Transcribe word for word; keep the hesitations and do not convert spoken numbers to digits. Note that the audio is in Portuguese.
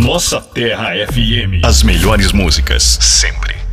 Nossa Terra F M. As melhores músicas, sempre.